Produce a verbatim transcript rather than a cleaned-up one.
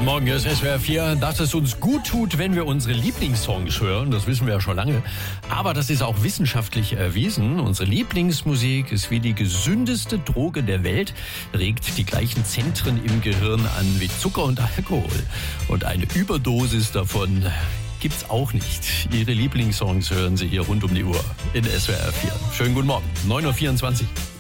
Guten Morgen, hier ist S W R vier. Dass es uns gut tut, wenn wir unsere Lieblingssongs hören, das wissen wir ja schon lange. Aber das ist auch wissenschaftlich erwiesen. Unsere Lieblingsmusik ist wie die gesündeste Droge der Welt, regt die gleichen Zentren im Gehirn an wie Zucker und Alkohol. Und eine Überdosis davon gibt's auch nicht. Ihre Lieblingssongs hören Sie hier rund um die Uhr in S W R vier. Schönen guten Morgen, neun Uhr vierundzwanzig.